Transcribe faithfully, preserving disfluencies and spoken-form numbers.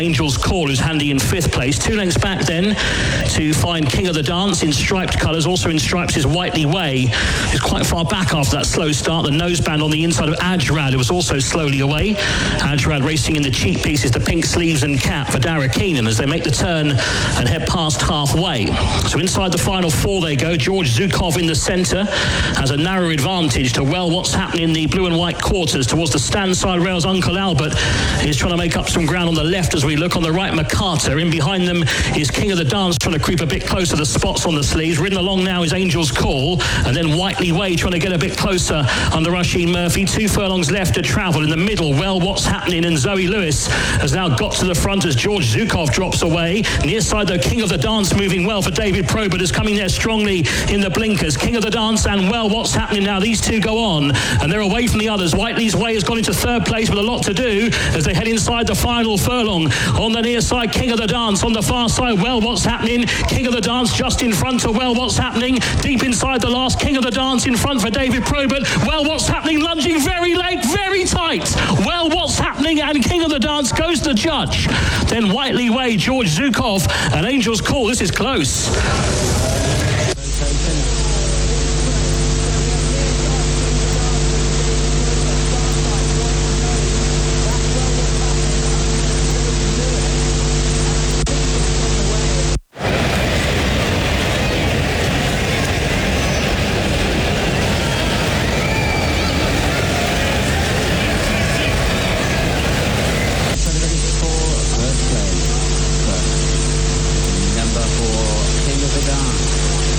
Angel's Call, who's handy in fifth place. Two lengths back then to find King of the Dance in striped colours. Also in stripes is Whiteley Way, who's quite far back after that slow start. The noseband on the inside of Ajrad, who was also slowly away. Ajrad racing in the cheek pieces, the pink sleeves and cap for Dara Keenan as they make the turn and head past halfway. So inside the final four they go. George Zukov in the centre has a narrow advantage to well what's happening in the blue and white quarters towards the stand side rails. Uncle Albert is trying to make up some ground on the left as we look. On the right, McCarter. In behind them is King of the Dance trying to creep a bit closer. The spots on the sleeves. Ridden along now is Angel's Call, and then Whiteley Way trying to get a bit closer under Rasheen Murphy. Two furlongs left to travel. In the middle, well, what's happening? And Zoe Lewis has now got to the front as George Zukov drops away. Near side, though, King of the Dance moving well for David Probert is coming there strongly in the blinkers. King of the Dance and well, what's happening now? These two go on, and they're away from the others. Whiteley's Way has gone into third place with a lot to do as they head inside the final furlong. On the near side, King of the Dance. On the far side, well, what's happening? King of the Dance just in front of well, what's happening? Deep inside the last, King of the Dance in front for David Probert. Well, what's happening? Lunging very late, very tight. Well, what's happening? And King of the Dance goes to judge. Then Whiteley Way, George Zukov and Angel's Call. This is close.